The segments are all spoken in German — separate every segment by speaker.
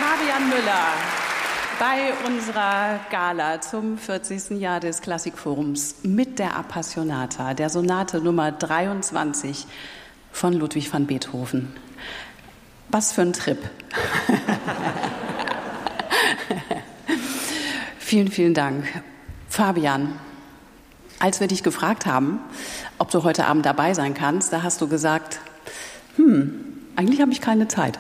Speaker 1: Fabian Müller bei unserer Gala zum 40. Jahr des Klassikforums mit der Appassionata, der Sonate Nummer 23 von Ludwig van Beethoven. Was für ein Trip. Vielen, vielen Dank. Fabian, als wir dich gefragt haben, ob du heute Abend dabei sein kannst, da hast du gesagt, eigentlich habe ich keine Zeit.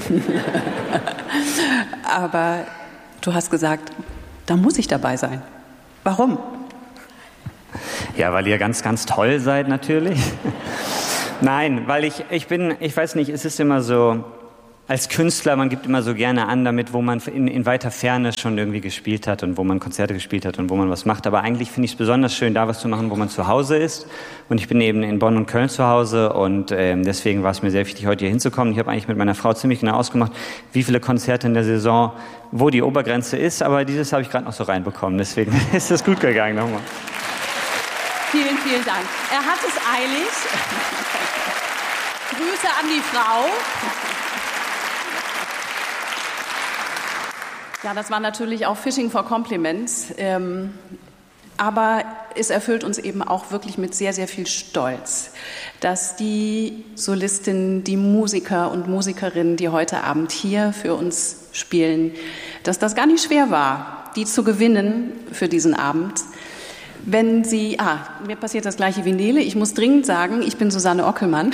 Speaker 1: Aber du hast gesagt, da muss ich dabei sein. Warum?
Speaker 2: Ja, weil ihr ganz, ganz toll seid natürlich. Nein, weil ich weiß nicht, es ist immer so, als Künstler, man gibt immer so gerne an damit, wo man in weiter Ferne schon irgendwie gespielt hat und wo man Konzerte gespielt hat und wo man was macht. Aber eigentlich finde ich es besonders schön, da was zu machen, wo man zu Hause ist. Und ich bin eben in Bonn und Köln zu Hause und deswegen war es mir sehr wichtig, heute hier hinzukommen. Ich habe eigentlich mit meiner Frau ziemlich genau ausgemacht, wie viele Konzerte in der Saison, wo die Obergrenze ist. Aber dieses habe ich gerade noch so reinbekommen. Deswegen ist es gut gegangen nochmal.
Speaker 1: Vielen, vielen Dank. Er hat es eilig. Grüße an die Frau. Ja, das war natürlich auch Fishing for Compliments, aber es erfüllt uns eben auch wirklich mit sehr, sehr viel Stolz, dass die Solistinnen, die Musiker und Musikerinnen, die heute Abend hier für uns spielen, dass das gar nicht schwer war, die zu gewinnen für diesen Abend. Wenn Sie, mir passiert das gleiche wie Nele, ich muss dringend sagen, ich bin Susanne Ockelmann.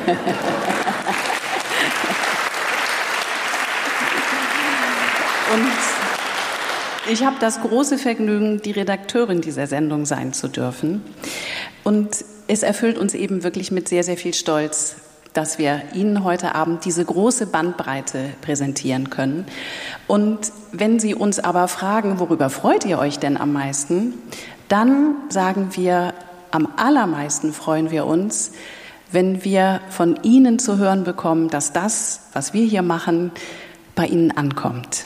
Speaker 1: Und ich habe das große Vergnügen, die Redakteurin dieser Sendung sein zu dürfen. Und es erfüllt uns eben wirklich mit sehr, sehr viel Stolz, dass wir Ihnen heute Abend diese große Bandbreite präsentieren können. Und wenn Sie uns aber fragen, worüber freut ihr euch denn am meisten, dann sagen wir, am allermeisten freuen wir uns, wenn wir von Ihnen zu hören bekommen, dass das, was wir hier machen, bei Ihnen ankommt.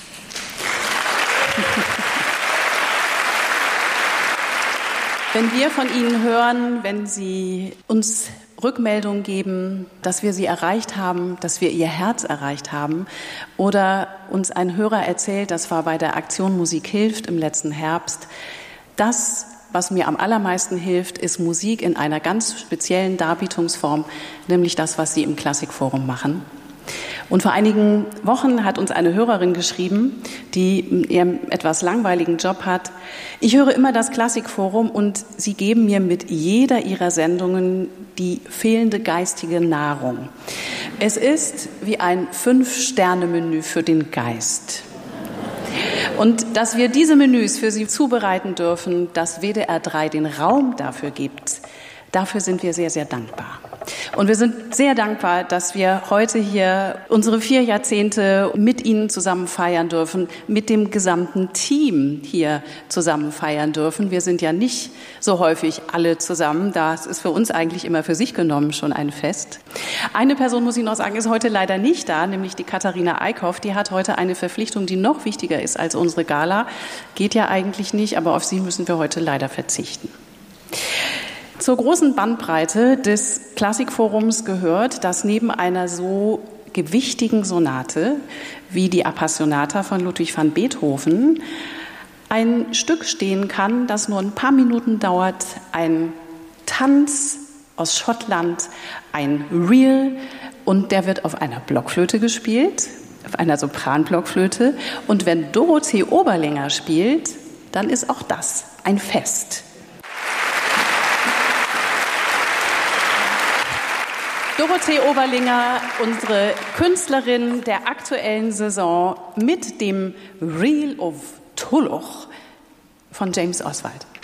Speaker 1: Wenn wir von Ihnen hören, wenn Sie uns Rückmeldung geben, dass wir Sie erreicht haben, dass wir Ihr Herz erreicht haben, oder uns ein Hörer erzählt, das war bei der Aktion Musik hilft im letzten Herbst, das, was mir am allermeisten hilft, ist Musik in einer ganz speziellen Darbietungsform, nämlich das, was Sie im Klassikforum machen. Und vor einigen Wochen hat uns eine Hörerin geschrieben, die ihren etwas langweiligen Job hat. Ich höre immer das Klassikforum und Sie geben mir mit jeder Ihrer Sendungen die fehlende geistige Nahrung. Es ist wie ein 5-Sterne-Menü für den Geist. Und dass wir diese Menüs für Sie zubereiten dürfen, dass WDR 3 den Raum dafür gibt, dafür sind wir sehr, sehr dankbar. Und wir sind sehr dankbar, dass wir heute hier unsere 4 Jahrzehnte mit Ihnen zusammen feiern dürfen, mit dem gesamten Team hier zusammen feiern dürfen. Wir sind ja nicht so häufig alle zusammen. Das ist für uns eigentlich immer für sich genommen schon ein Fest. Eine Person, muss ich noch sagen, ist heute leider nicht da, nämlich die Katharina Eickhoff. Die hat heute eine Verpflichtung, die noch wichtiger ist als unsere Gala. Geht ja eigentlich nicht, aber auf sie müssen wir heute leider verzichten. Zur großen Bandbreite des Klassikforums gehört, dass neben einer so gewichtigen Sonate wie die Appassionata von Ludwig van Beethoven ein Stück stehen kann, das nur ein paar Minuten dauert, ein Tanz aus Schottland, ein Reel, und der wird auf einer Blockflöte gespielt, auf einer Sopranblockflöte, und wenn Dorothee Oberlinger spielt, dann ist auch das ein Fest. Dorothee Oberlinger, unsere Künstlerin der aktuellen Saison mit dem Reel of Tulloch von James Oswald.